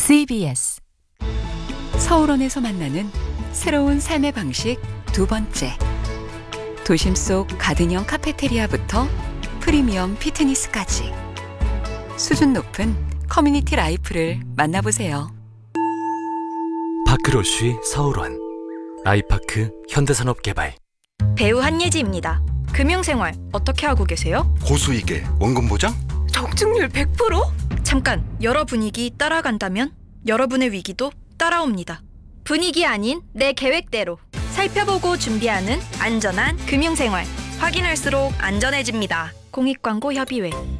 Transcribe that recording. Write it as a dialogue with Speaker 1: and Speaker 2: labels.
Speaker 1: CBS 서울원에서 만나는 새로운 삶의 방식 두 번째. 도심 속 가든형 카페테리아부터 프리미엄 피트니스까지 수준 높은 커뮤니티 라이프를 만나보세요.
Speaker 2: 파크로쉬 서울원 아이파크 현대산업개발.
Speaker 3: 배우 한예지입니다. 금융생활 어떻게 하고 계세요?
Speaker 4: 고수익에 원금 보장?
Speaker 3: 적중률 100%? 잠깐, 여러 분위기 따라간다면 여러분의 위기도 따라옵니다. 분위기 아닌 내 계획대로 살펴보고 준비하는 안전한 금융생활. 확인할수록 안전해집니다. 공익광고 협의회.